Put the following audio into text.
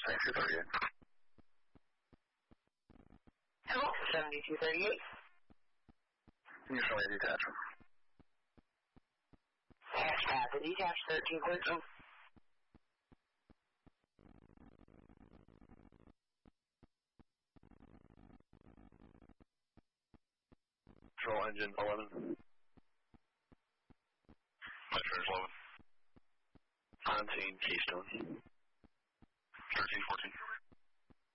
Mustang 238. Hello, 7238. Can you show me a detachment? Hashtag the detached 1313. Control engine 11. Measures 11. On scene, Keystone. 1314.